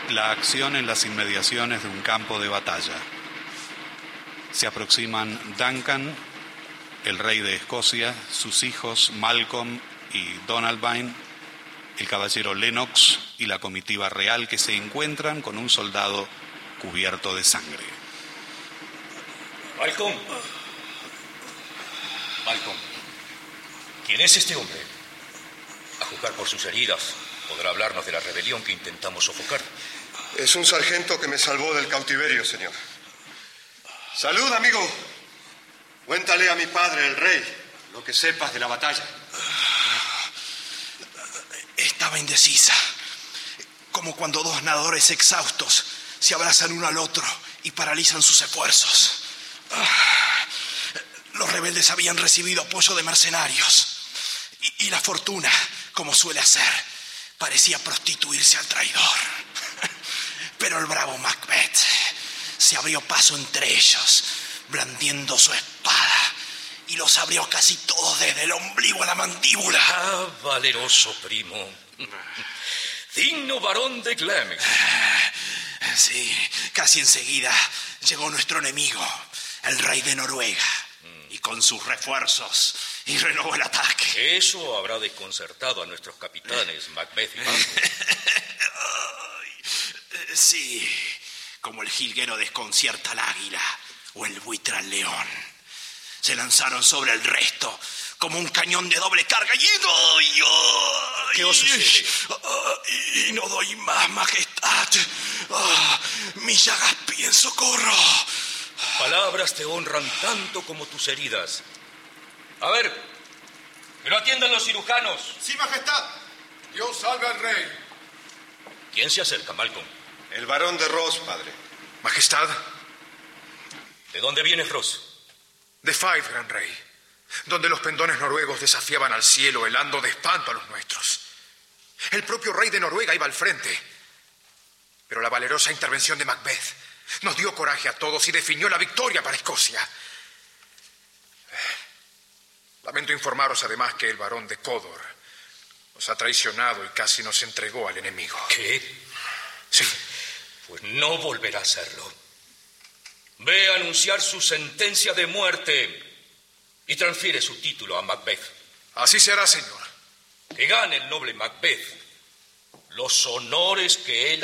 La acción en las inmediaciones de un campo de batalla. Se aproximan Duncan, el rey de Escocia, sus hijos Malcolm y Donalbain, el caballero Lennox y la comitiva real, que se encuentran con un soldado cubierto de sangre. Malcolm. ¿Quién es este hombre? A juzgar por sus heridas, podrá hablarnos de la rebelión que intentamos sofocar. Es un sargento que me salvó del cautiverio, señor. Salud, amigo. Cuéntale a mi padre, el rey, lo que sepas de la batalla. Estaba indecisa, como cuando dos nadadores exhaustos se abrazan uno al otro y paralizan sus esfuerzos. Los rebeldes habían recibido apoyo de mercenarios y la fortuna, como suele hacer, parecía prostituirse al traidor. Pero el bravo Macbeth se abrió paso entre ellos, blandiendo su espada, y los abrió casi todos desde el ombligo a la mandíbula. Ah, valeroso primo. Digno varón de Glamix. Sí, casi enseguida llegó nuestro enemigo, el rey de Noruega, y con sus refuerzos, y renovó el ataque. Eso habrá desconcertado a nuestros capitanes, Macbeth y Malcolm. Sí, como el jilguero desconcierta al águila o el buitre al león. Se lanzaron sobre el resto como un cañón de doble carga y... ¿Qué os sucede? Y no doy más, majestad. Mis llagas piden socorro. Palabras te honran tanto como tus heridas. A ver, que lo atiendan los cirujanos. Sí, majestad. Dios salve al rey. ¿Quién se acerca, Malcolm? El barón de Ross, padre. Majestad. ¿De dónde vienes, Ross? De Fife, gran rey, donde los pendones noruegos desafiaban al cielo, helando de espanto a los nuestros. El propio rey de Noruega iba al frente, pero la valerosa intervención de Macbeth nos dio coraje a todos y definió la victoria para Escocia. Lamento informaros además que el barón de Cawdor nos ha traicionado y casi nos entregó al enemigo. ¿Qué? Sí. Pues no volverá a hacerlo. Ve a anunciar su sentencia de muerte y transfiere su título a Macbeth. Así se hará, señor. Que gane el noble Macbeth los honores que él